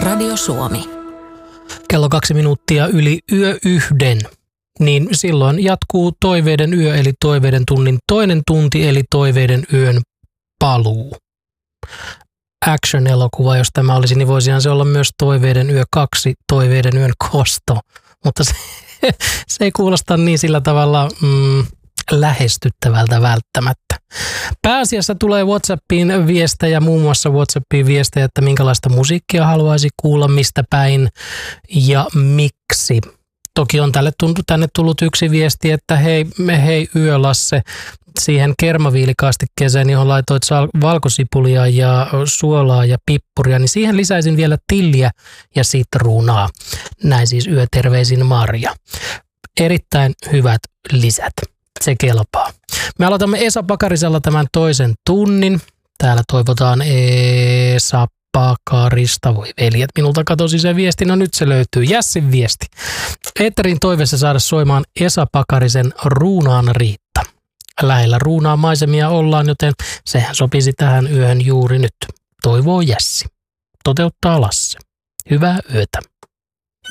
Radio Suomi. Kello 2 minuuttia yli yö yhden. Niin silloin jatkuu Toiveiden yö eli Toiveiden tunnin toinen tunti eli Toiveiden yön paluu. Action-elokuva, jos tämä olisi, niin voisihan se olla myös Toiveiden yö 2, Toiveiden yön kosto. Mutta se ei kuulosta niin sillä tavalla lähestyttävältä välttämättä. Pääasiassa tulee WhatsAppiin viestejä, muun muassa WhatsAppiin viestejä, että minkälaista musiikkia haluaisi kuulla, mistä päin ja miksi. Toki on tänne tullut yksi viesti, että hei Yö-Lasse, siihen kermaviilikastikkeeseen, johon laitoit valkosipulia ja suolaa ja pippuria, niin siihen lisäisin vielä tilliä ja sitruunaa. Näin siis yöterveisin Marja. Erittäin hyvät lisät. Se kelpaa. Me aloitamme Esa Pakarisella tämän toisen tunnin. Täällä toivotaan Esa Pakarista. Voi veljet, minulta katosi se viesti. No nyt se löytyy. Jässin viesti. Eetterin toiveessa saada soimaan Esa Pakarisen Ruunaan Riitta. Lähellä Ruunaan maisemia ollaan, joten sehän sopisi tähän yöhön juuri nyt. Toivoo Jässi. Toteuttaa Lasse. Hyvää yötä.